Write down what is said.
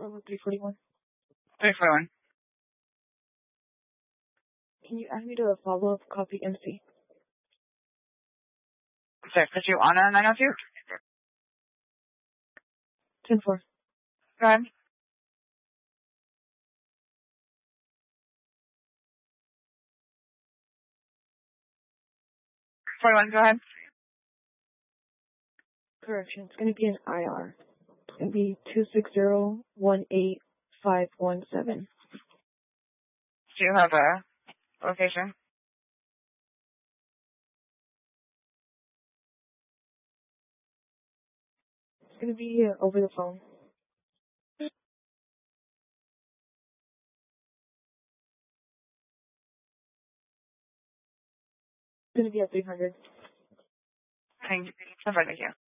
341. 341. Can you add me to a follow-up copy MC? Sorry, put you on a 902? 10-4. Go ahead. Go ahead. Correction, it's going to be an IR. It's going to be 260-18517. Do you have a location? It's going to be over the phone. It's going to be at 300. Thank you.